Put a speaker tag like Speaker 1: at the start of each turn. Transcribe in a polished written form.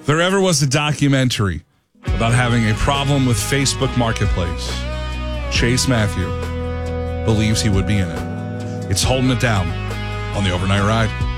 Speaker 1: If there ever was a documentary about having a problem with Facebook Marketplace, Chase Matthew believes he would be in it. It's Holding It Down on the Overnight Ride.